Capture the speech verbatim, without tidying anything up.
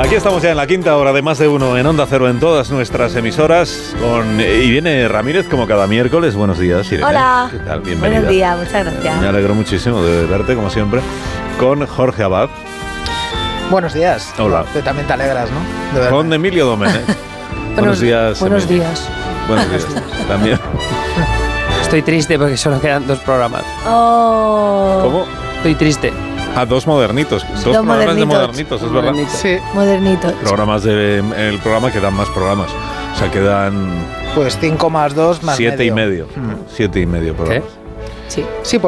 Aquí estamos ya en la quinta hora de Más de Uno en Onda Cero en todas nuestras emisoras. Con, y viene Ramírez como cada miércoles. Buenos días, Irene. Hola. ¿Qué tal? Bienvenida. Buenos días, muchas gracias. Me alegro muchísimo de verte, como siempre. Con Jorge Abad. Buenos días. Hola. Tú también te alegras, ¿no? De Con Emilio Domenech. Buenos días. Buenos Emilio. días. Buenos días. También. Estoy triste porque solo quedan dos programas. Oh. ¿Cómo? Estoy triste. Ah, dos modernitos. Dos, Dos programas modernitos. de modernitos, es verdad. Modernitos. Sí, Modernitos. Programas de el programa quedan más programas. O sea, quedan pues cinco más dos más siete medio. y medio. Mm. Siete y medio programas. Sí, por